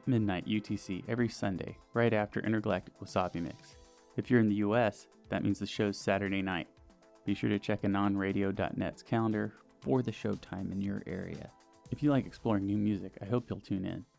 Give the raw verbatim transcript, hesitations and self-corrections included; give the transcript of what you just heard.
at midnight U T C every Sunday, right after Intergalactic Wasabi Mix. If you're in the U S, that means the show's Saturday night. Be sure to check anon radio dot net's calendar for the show time in your area. If you like exploring new music, I hope you'll tune in.